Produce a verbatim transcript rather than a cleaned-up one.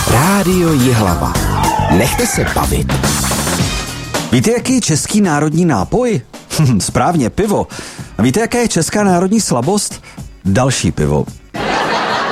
Rádio Jihlava. Nechte se bavit. Víte, jaký je český národní nápoj? Správně, pivo. A víte, jaká je česká národní slabost? Další pivo.